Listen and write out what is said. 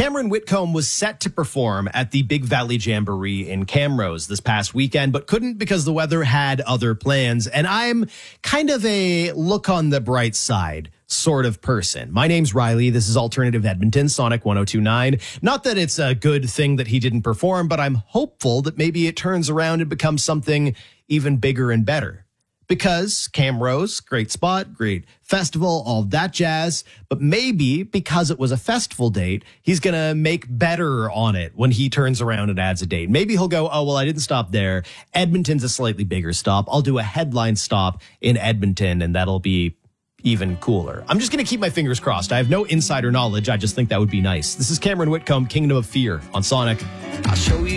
Cameron Whitcomb was set to perform at the Big Valley Jamboree in Camrose this past weekend, but couldn't because the weather had other plans. And I'm kind of a look on the bright side sort of person. My name's Riley. This is Alternative Edmonton, Sonic 102.9. Not that it's a good thing that he didn't perform, but I'm hopeful that maybe it turns around and becomes something even bigger and better. Because Camrose, great spot, great festival, all that jazz. But maybe because it was a festival date, he's going to make better on it when he turns around and adds a date. Maybe he'll go, oh, well, I didn't stop there. Edmonton's a slightly bigger stop. I'll do a headline stop in Edmonton, and that'll be even cooler. I'm just going to keep my fingers crossed. I have no insider knowledge. I just think that would be nice. This is Cameron Whitcomb, Kingdom of Fear on Sonic. I'll show you.